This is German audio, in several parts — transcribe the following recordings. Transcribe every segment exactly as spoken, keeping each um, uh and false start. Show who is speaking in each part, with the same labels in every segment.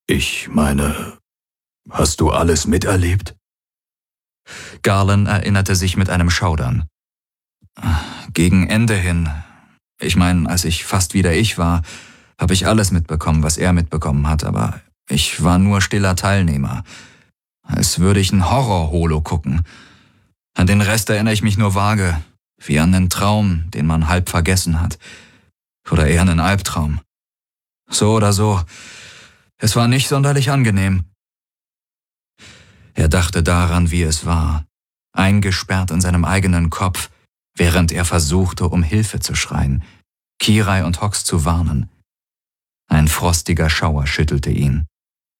Speaker 1: Ich meine, hast du alles miterlebt?
Speaker 2: Garland erinnerte sich mit einem Schaudern. Gegen Ende hin, ich meine, als ich fast wieder ich war, habe ich alles mitbekommen, was er mitbekommen hat, aber ich war nur stiller Teilnehmer. Als würde ich ein Horror-Holo gucken. An den Rest erinnere ich mich nur vage, wie an einen Traum, den man halb vergessen hat. Oder eher einen Albtraum. So oder so, es war nicht sonderlich angenehm. Er dachte daran, wie es war, eingesperrt in seinem eigenen Kopf, während er versuchte, um Hilfe zu schreien, Kirai und Hox zu warnen. Ein frostiger Schauer schüttelte ihn.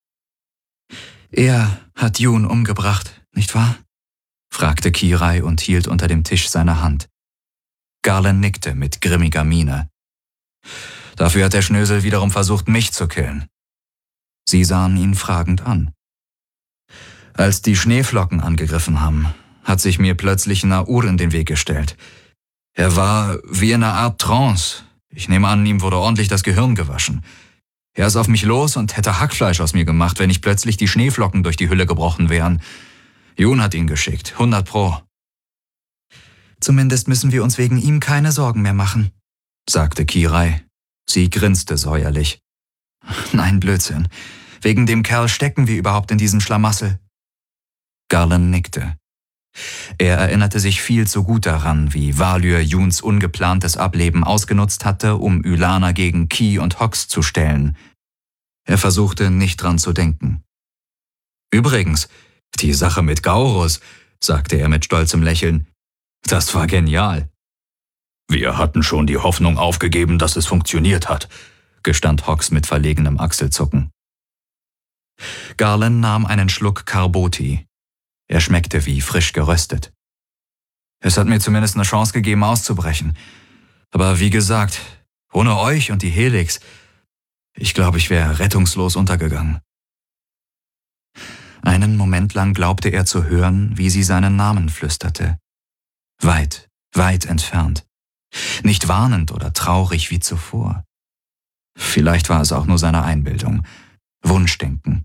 Speaker 2: »Er hat Jun umgebracht, nicht wahr?« fragte Kirai und hielt unter dem Tisch seine Hand. Garland nickte mit grimmiger Miene. »Dafür hat der Schnösel wiederum versucht, mich zu killen.« Sie sahen ihn fragend an. »Als die Schneeflocken angegriffen haben, hat sich mir plötzlich Naur in den Weg gestellt. Er war wie in einer Art Trance. Ich nehme an, ihm wurde ordentlich das Gehirn gewaschen. Er ist auf mich los und hätte Hackfleisch aus mir gemacht, wenn nicht plötzlich die Schneeflocken durch die Hülle gebrochen wären. Jun hat ihn geschickt, hundert Pro.« »Zumindest müssen wir uns wegen ihm keine Sorgen mehr machen«, sagte Kirai. Sie grinste säuerlich. »Nein, Blödsinn. Wegen dem Kerl stecken wir überhaupt in diesem Schlamassel.« Garland nickte. Er erinnerte sich viel zu gut daran, wie Valyr Juns ungeplantes Ableben ausgenutzt hatte, um Ylana gegen Ki und Hox zu stellen. Er versuchte, nicht dran zu denken. »Übrigens, die Sache mit Gaurus«, sagte er mit stolzem Lächeln, »das war genial.«
Speaker 1: »Wir hatten schon die Hoffnung aufgegeben, dass es funktioniert hat«, gestand Hox mit verlegenem Achselzucken.
Speaker 2: Garland nahm einen Schluck Karboti. Er schmeckte wie frisch geröstet. »Es hat mir zumindest eine Chance gegeben, auszubrechen. Aber wie gesagt, ohne euch und die Helix, ich glaube, ich wäre rettungslos untergegangen.« Einen Moment lang glaubte er zu hören, wie sie seinen Namen flüsterte. Weit, weit entfernt. Nicht warnend oder traurig wie zuvor. Vielleicht war es auch nur seine Einbildung. Wunschdenken.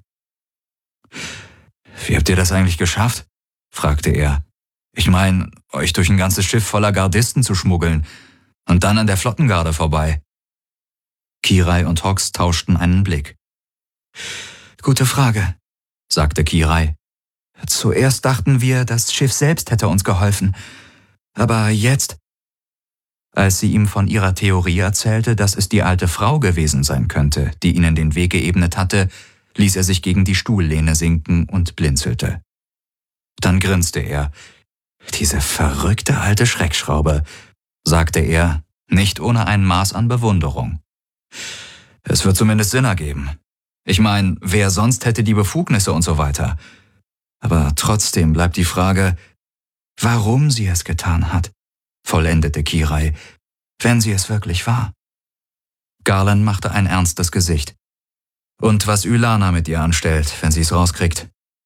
Speaker 2: »Wie habt ihr das eigentlich geschafft?« fragte er. »Ich meine, euch durch ein ganzes Schiff voller Gardisten zu schmuggeln und dann an der Flottengarde vorbei.« Kirai und Hox tauschten einen Blick. »Gute Frage«, sagte Kirai. »Zuerst dachten wir, das Schiff selbst hätte uns geholfen. Aber jetzt...« Als sie ihm von ihrer Theorie erzählte, dass es die alte Frau gewesen sein könnte, die ihnen den Weg geebnet hatte, ließ er sich gegen die Stuhllehne sinken und blinzelte. Dann grinste er. »Diese verrückte alte Schreckschraube«, sagte er, nicht ohne ein Maß an Bewunderung. »Es wird zumindest Sinn ergeben. Ich meine, wer sonst hätte die Befugnisse und so weiter? Aber trotzdem bleibt die Frage, warum sie es getan hat«, vollendete Kirai, »wenn sie es wirklich war.« Garland machte ein ernstes Gesicht. »Und was Ylana mit ihr anstellt, wenn sie es rauskriegt?«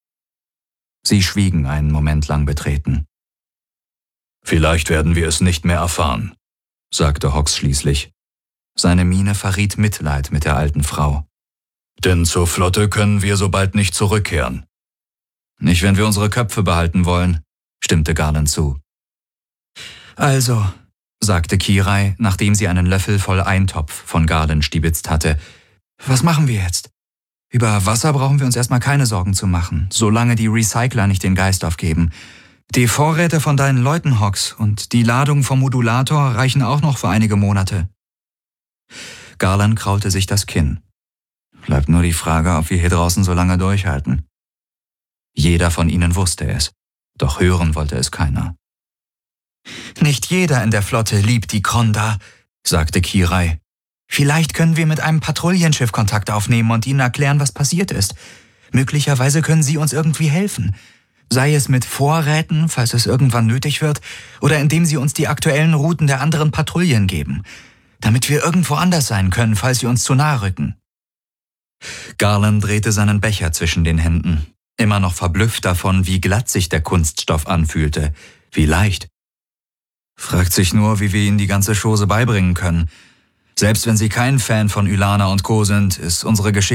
Speaker 2: Sie schwiegen einen Moment lang betreten.
Speaker 1: »Vielleicht werden wir es nicht mehr erfahren«, sagte Hox schließlich.
Speaker 2: Seine Miene verriet Mitleid mit der alten Frau.
Speaker 1: »Denn zur Flotte können wir so bald nicht zurückkehren.«
Speaker 2: »Nicht, wenn wir unsere Köpfe behalten wollen«, stimmte Garland zu. »Also«, sagte Kirai, nachdem sie einen Löffel voll Eintopf von Garland stibitzt hatte, »was machen wir jetzt? Über Wasser brauchen wir uns erstmal keine Sorgen zu machen, solange die Recycler nicht den Geist aufgeben. Die Vorräte von deinen Leuten, Hox, und die Ladung vom Modulator reichen auch noch für einige Monate.« Garland kraulte sich das Kinn. »Bleibt nur die Frage, ob wir hier draußen so lange durchhalten.« Jeder von ihnen wusste es, doch hören wollte es keiner. »Nicht jeder in der Flotte liebt die Kronda«, sagte Kirai. »Vielleicht können wir mit einem Patrouillenschiff Kontakt aufnehmen und ihnen erklären, was passiert ist. Möglicherweise können sie uns irgendwie helfen. Sei es mit Vorräten, falls es irgendwann nötig wird, oder indem sie uns die aktuellen Routen der anderen Patrouillen geben, damit wir irgendwo anders sein können, falls sie uns zu nahe rücken.« Garland drehte seinen Becher zwischen den Händen, immer noch verblüfft davon, wie glatt sich der Kunststoff anfühlte, wie leicht. Fragt sich nur, wie wir ihnen die ganze Chose beibringen können. Selbst wenn sie kein Fan von Ylana und Co. sind, ist unsere Geschichte